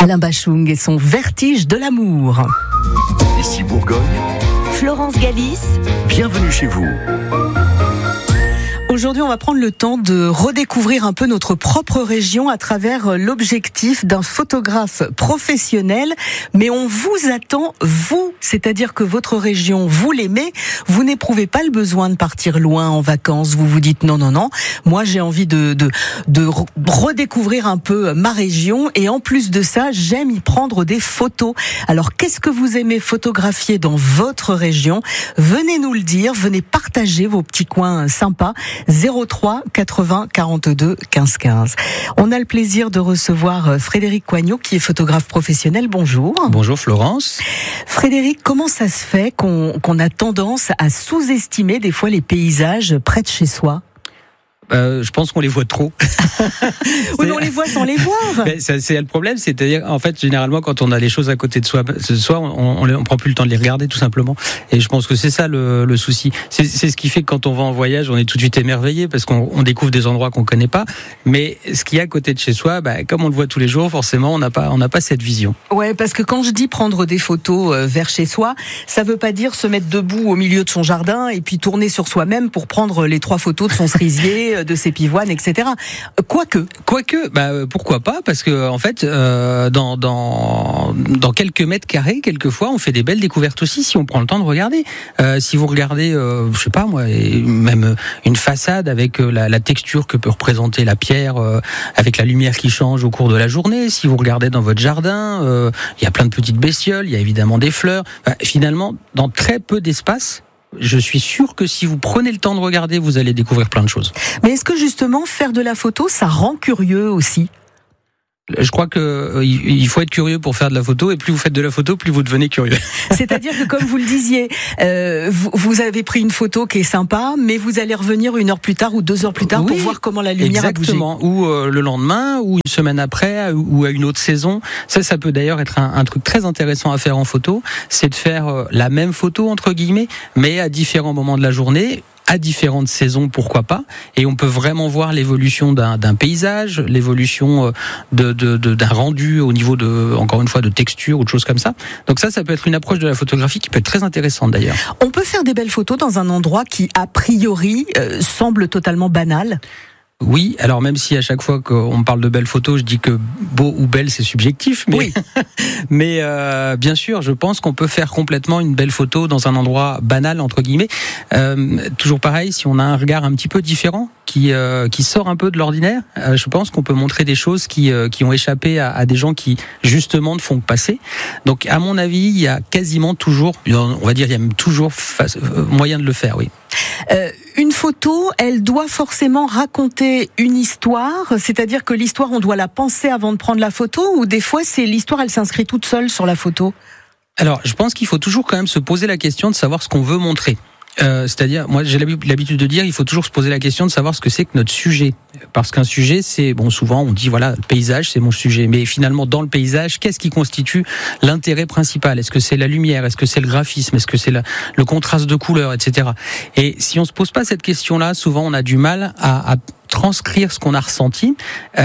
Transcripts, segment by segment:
Alain Bachung et son vertige de l'amour. Ici Bourgogne, Florence Galis. bienvenue chez vous. Aujourd'hui, on va prendre le temps de redécouvrir un peu notre propre région à travers l'objectif d'un photographe professionnel. Mais on vous attend, vous, c'est-à-dire que votre région, vous l'aimez, vous n'éprouvez pas le besoin de partir loin en vacances. Vous vous dites non, moi j'ai envie de redécouvrir un peu ma région et en plus de ça, j'aime y prendre des photos. Alors, qu'est-ce que vous aimez photographier dans votre région ? Venez nous le dire, venez partager vos petits coins sympas. 03 80 42 15 15. On a le plaisir de recevoir Frédéric Coignot qui est photographe professionnel. Bonjour. Bonjour Florence. Frédéric, comment ça se fait qu'on a tendance à sous-estimer des fois les paysages près de chez soi ? Je pense qu'on les voit trop. Oui, mais on les voit sans les voir. C'est le problème, c'est-à-dire en fait généralement quand on a les choses à côté de soi, on prend plus le temps de les regarder tout simplement. Et je pense que c'est ça le souci. C'est ce qui fait que quand on va en voyage, on est tout de suite émerveillé parce qu'on découvre des endroits qu'on connaît pas. Mais ce qui est à côté de chez soi, comme on le voit tous les jours, forcément on n'a pas cette vision. Ouais, parce que quand je dis prendre des photos vers chez soi, ça veut pas dire se mettre debout au milieu de son jardin et puis tourner sur soi-même pour prendre les 3 photos de son cerisier, de ses pivoines, etc. Quoique, pourquoi pas ? Parce que en fait, dans quelques mètres carrés, quelquefois, on fait des belles découvertes aussi si on prend le temps de regarder. Si vous regardez, je sais pas moi, même une façade avec la texture que peut représenter la pierre, avec la lumière qui change au cours de la journée. Si vous regardez dans votre jardin, il y a plein de petites bestioles, il y a évidemment des fleurs. Finalement, dans très peu d'espace, je suis sûr que si vous prenez le temps de regarder, vous allez découvrir plein de choses. Mais est-ce que justement faire de la photo, ça rend curieux aussi ? Je crois qu'il faut être curieux pour faire de la photo, et plus vous faites de la photo, plus vous devenez curieux. C'est-à-dire que comme vous le disiez, vous avez pris une photo qui est sympa, mais vous allez revenir 1 heure plus tard ou 2 heures plus tard pour voir comment la lumière a bougé. Exactement, ou le lendemain, ou une semaine après, ou à une autre saison. Ça peut d'ailleurs être un truc très intéressant à faire en photo, c'est de faire la même photo, entre guillemets, mais à différents moments de la journée, à différentes saisons, pourquoi pas, et on peut vraiment voir l'évolution d'un paysage, l'évolution d'un rendu au niveau encore une fois, de texture ou de choses comme ça. Donc ça peut être une approche de la photographie qui peut être très intéressante d'ailleurs. On peut faire des belles photos dans un endroit qui, a priori, semble totalement banal. Oui, alors même si à chaque fois qu'on parle de belles photos, je dis que beau ou belle c'est subjectif, mais, oui. mais bien sûr, je pense qu'on peut faire complètement une belle photo dans un endroit banal entre guillemets. Toujours pareil, si on a un regard un petit peu différent, qui sort un peu de l'ordinaire, je pense qu'on peut montrer des choses qui ont échappé à des gens qui justement ne font que passer. Donc à mon avis, il y a quasiment toujours, on va dire, il y a même toujours moyen de le faire, oui. Une photo, elle doit forcément raconter une histoire, c'est-à-dire que l'histoire, on doit la penser avant de prendre la photo, ou des fois, c'est l'histoire, elle s'inscrit toute seule sur la photo ? Alors, je pense qu'il faut toujours quand même se poser la question de savoir ce qu'on veut montrer. C'est-à-dire, moi j'ai l'habitude de dire, il faut toujours se poser la question de savoir ce que c'est que notre sujet. Parce qu'un sujet, c'est, souvent on dit voilà, le paysage c'est mon sujet. Mais finalement, dans le paysage, qu'est-ce qui constitue l'intérêt principal ? Est-ce que c'est la lumière ? Est-ce que c'est le graphisme ? Est-ce que c'est le contraste de couleurs, etc. Et si on se pose pas cette question-là, souvent on a du mal à transcrire ce qu'on a ressenti.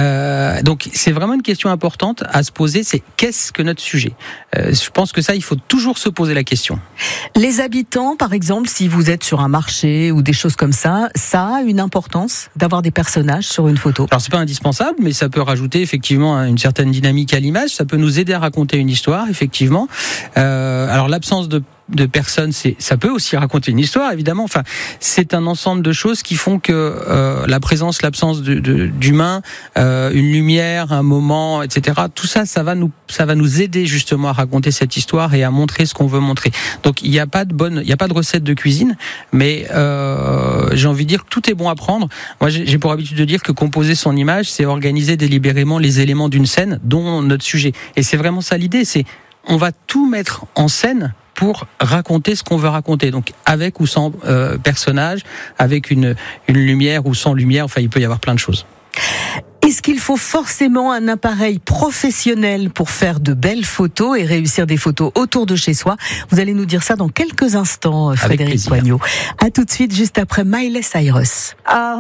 Donc c'est vraiment une question importante à se poser, c'est qu'est-ce que notre sujet ? Je pense que ça, il faut toujours se poser la question. Les habitants, par exemple, si vous êtes sur un marché ou des choses comme ça a une importance d'avoir des personnages sur une photo. Alors c'est pas indispensable, mais ça peut rajouter effectivement une certaine dynamique à l'image, ça peut nous aider à raconter une histoire, effectivement. Alors l'absence de personnes, ça peut aussi raconter une histoire, évidemment. Enfin, c'est un ensemble de choses qui font que l'absence d'humain, une lumière, un moment, etc. Tout ça, ça va nous aider justement à raconter cette histoire et à montrer ce qu'on veut montrer. Donc, il n'y a pas de recette de cuisine, mais j'ai envie de dire que tout est bon à prendre. Moi, j'ai pour habitude de dire que composer son image, c'est organiser délibérément les éléments d'une scène, dont notre sujet. Et c'est vraiment ça l'idée. C'est on va tout mettre en scène pour raconter ce qu'on veut raconter. Donc avec ou sans personnage, avec une lumière ou sans lumière, enfin il peut y avoir plein de choses. Est-ce qu'il faut forcément un appareil professionnel pour faire de belles photos et réussir des photos autour de chez soi ? Vous allez nous dire ça dans quelques instants, Frédéric Coignot. À tout de suite, juste après Miley Cyrus.